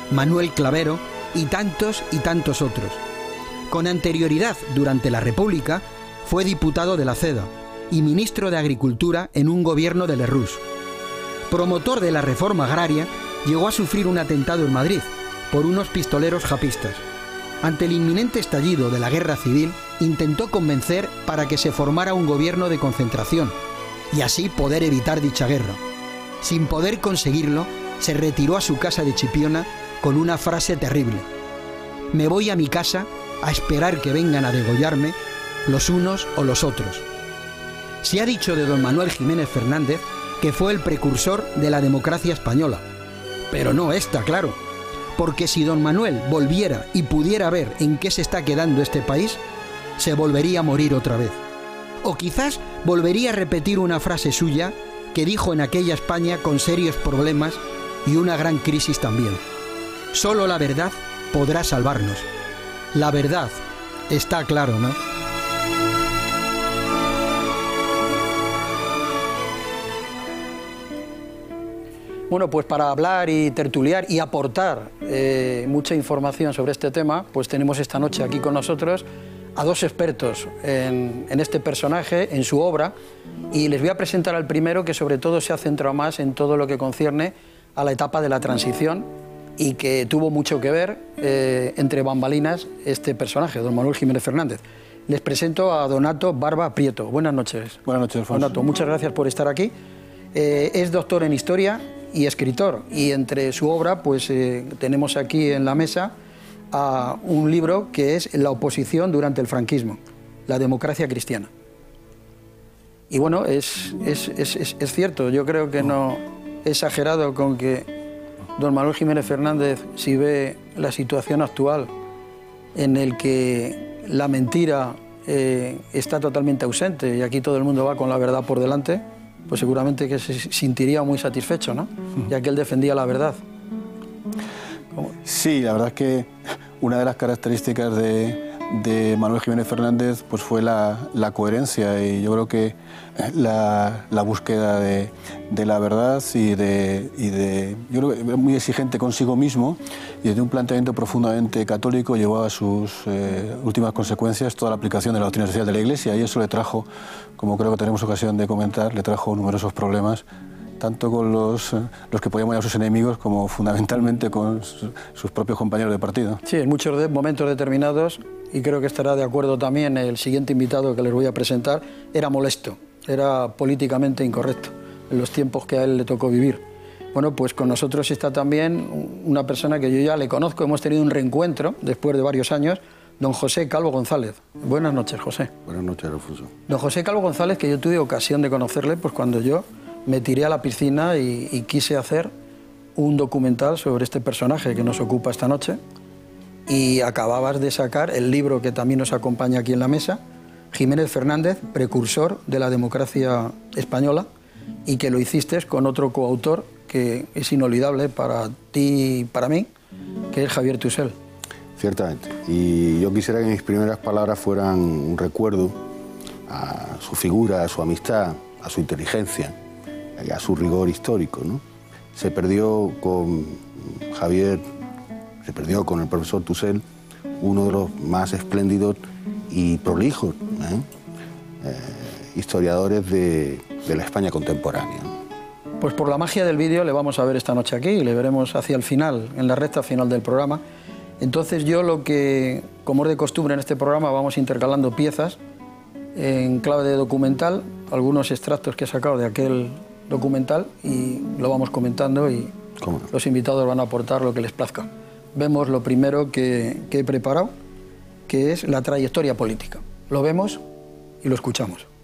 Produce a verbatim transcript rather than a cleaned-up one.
Manuel Clavero y tantos y tantos otros. Con anterioridad, durante la República, fue diputado de la C E D A y ministro de Agricultura en un gobierno de Lerroux. Promotor de la reforma agraria, llegó a sufrir un atentado en Madrid por unos pistoleros japistas. Ante el inminente estallido de la guerra civil, intentó convencer para que se formara un gobierno de concentración y así poder evitar dicha guerra. Sin poder conseguirlo, se retiró a su casa de Chipiona con una frase terrible: me voy a mi casa a esperar que vengan a degollarme los unos o los otros. Se ha dicho de don Manuel Jiménez Fernández que fue el precursor de la democracia española, pero no está claro, porque si don Manuel volviera y pudiera ver en qué se está quedando este país, se volvería a morir otra vez. O quizás volvería a repetir una frase suya que dijo en aquella España con serios problemas y una gran crisis también: solo la verdad podrá salvarnos. La verdad, está claro, ¿no? Bueno, pues para hablar y tertuliar y aportar eh, mucha información sobre este tema, pues tenemos esta noche aquí con nosotros a dos expertos en, en este personaje, en su obra, y les voy a presentar al primero, que sobre todo se ha centrado más en todo lo que concierne a la etapa de la transición y que tuvo mucho que ver eh, entre bambalinas este personaje, don Manuel Jiménez Fernández. Les presento a Donato Barba Prieto. Buenas noches. Buenas noches, Alfonso. Donato, muchas gracias por estar aquí. Eh, es doctor en Historia y escritor, y entre su obra pues eh, tenemos aquí en la mesa a un libro que es La oposición durante el franquismo, la democracia cristiana. Y bueno, es, es, es, es, es cierto, yo creo que no he exagerado con que don Manuel Jiménez Fernández, si ve la situación actual en el que la mentira eh, está totalmente ausente y aquí todo el mundo va con la verdad por delante, pues seguramente que se sentiría muy satisfecho, ¿no? Ya que él defendía la verdad. ¿Cómo? Sí, la verdad es que una de las características de, de Manuel Jiménez Fernández pues fue la, la coherencia, y yo creo que la, la búsqueda de, de la verdad y de, y de... Yo creo que era muy exigente consigo mismo, y desde un planteamiento profundamente católico llevó a sus eh, últimas consecuencias toda la aplicación de la doctrina social de la Iglesia, y eso le trajo, como creo que tenemos ocasión de comentar, le trajo numerosos problemas, tanto con los, los que podíamos llamar sus enemigos, como fundamentalmente con sus, sus propios compañeros de partido. Sí, en muchos de momentos determinados, y creo que estará de acuerdo también el siguiente invitado que les voy a presentar, era molesto, era políticamente incorrecto en los tiempos que a él le tocó vivir. Bueno, pues con nosotros está también una persona que yo ya le conozco, hemos tenido un reencuentro después de varios años, don José Calvo González. Buenas noches, José. Buenas noches, Alfonso. Don José Calvo González, que yo tuve ocasión de conocerle pues cuando yo me tiré a la piscina y, y quise hacer un documental sobre este personaje que nos ocupa esta noche, y acababas de sacar el libro que también nos acompaña aquí en la mesa, Jiménez Fernández, precursor de la democracia española, y que lo hiciste con otro coautor que es inolvidable para ti y para mí, que es Javier Tusell. Ciertamente. Y yo quisiera que mis primeras palabras fueran un recuerdo a su figura, a su amistad, a su inteligencia y a su rigor histórico, ¿no? Se perdió con Javier, se perdió con el profesor Tusell, uno de los más espléndidos y prolijos ¿eh? Eh, historiadores de, de la España contemporánea. Pues por la magia del vídeo le vamos a ver esta noche aquí y le veremos hacia el final, en la recta final del programa. Entonces yo lo que, como es de costumbre en este programa, vamos intercalando piezas en clave de documental, algunos extractos que he sacado de aquel documental, y lo vamos comentando y ¿Cómo no? Los invitados van a aportar lo que les plazca. Vemos lo primero que, que he preparado, que es la trayectoria política. Lo vemos y lo escuchamos.